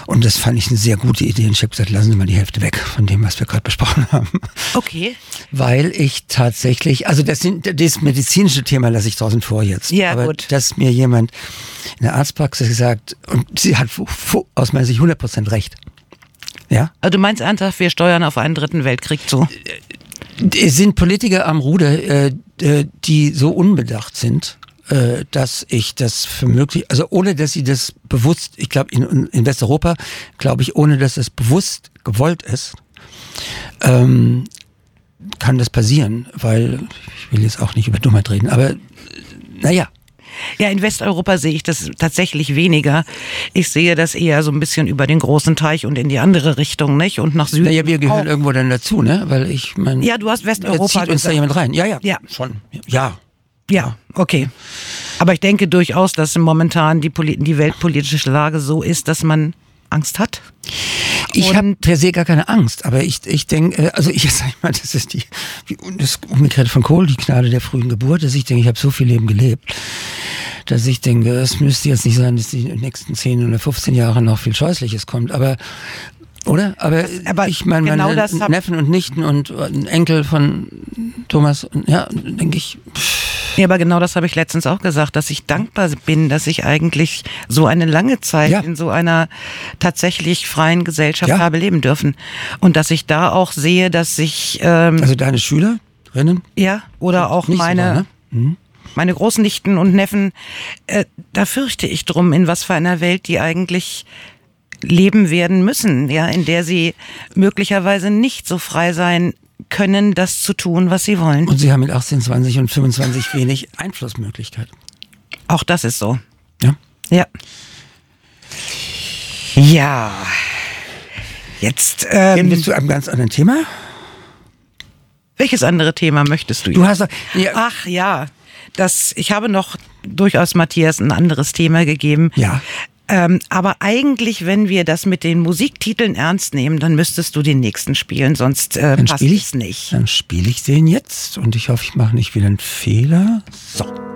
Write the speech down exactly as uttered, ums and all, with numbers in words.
Und das fand ich eine sehr gute Idee. Und ich habe gesagt, lassen Sie mal die Hälfte weg von dem, was wir gerade besprochen haben. Okay. Weil ich tatsächlich, also das, sind, das medizinische Thema lasse ich draußen vor jetzt. Ja, aber gut. dass mir jemand in der Arztpraxis gesagt, und sie hat aus meiner Sicht hundert Prozent recht. Ja? Also du meinst ernsthaft, wir steuern auf einen dritten Weltkrieg zu? Es sind Politiker am Ruder, äh, die so unbedacht sind, äh, dass ich das für möglich, also ohne dass sie das bewusst, ich glaube in, in Westeuropa, glaube ich, ohne dass es bewusst gewollt ist, ähm, kann das passieren, weil, ich will jetzt auch nicht über Dummheit reden, aber naja. Ja, in Westeuropa sehe ich das tatsächlich weniger. Ich sehe das eher so ein bisschen über den großen Teich und in die andere Richtung, nicht? Und nach Süden. Naja, wir gehören auch. irgendwo dann dazu, ne? Weil ich meine. Ja, du hast Westeuropa zieht uns gesagt. da jemand rein. Ja, ja. Ja. Schon. Ja. Ja, okay. Aber ich denke durchaus, dass momentan die, Poli- die weltpolitische Lage so ist, dass man Angst hat. Ich habe per se gar keine Angst, aber ich, ich denke, also ich sag mal, das ist die, das Umgekehrt von Kohl, die Gnade der frühen Geburt, dass ich denke, ich habe so viel Leben gelebt, dass ich denke, es müsste jetzt nicht sein, dass die nächsten zehn oder fünfzehn Jahre noch viel Scheußliches kommt, aber oder? Aber, aber ich meine, genau meine das hab- Neffen und Nichten und ein Enkel von Thomas, ja, denke ich. Pff. Ja, aber genau das habe ich letztens auch gesagt, dass ich dankbar bin, dass ich eigentlich so eine lange Zeit Ja. in so einer tatsächlich freien Gesellschaft Ja. habe leben dürfen. Und dass ich da auch sehe, dass ich, ähm, Also deine Schülerinnen? ja, oder auch Nicht so meine... wahr, ne? Mhm. Meine Großnichten und Neffen, äh, da fürchte ich drum, in was für einer Welt die eigentlich leben werden müssen, ja, in der sie möglicherweise nicht so frei sein können, das zu tun, was sie wollen. Und sie haben mit achtzehn, zwanzig und fünfundzwanzig wenig Einflussmöglichkeit. Auch das ist so. Ja. Ja. Ja. Jetzt, Gehen ähm, wir zu einem ganz anderen Thema. welches andere Thema möchtest du? Du hast doch, ja, Ach ja, das, ich habe noch durchaus Matthias ein anderes Thema gegeben. Ja. Ähm, aber eigentlich, wenn wir das mit den Musiktiteln ernst nehmen, dann müsstest du den nächsten spielen, sonst äh, Dann passt spiel ich- es nicht. Dann spiele ich den jetzt und ich hoffe, ich mache nicht wieder einen Fehler. So.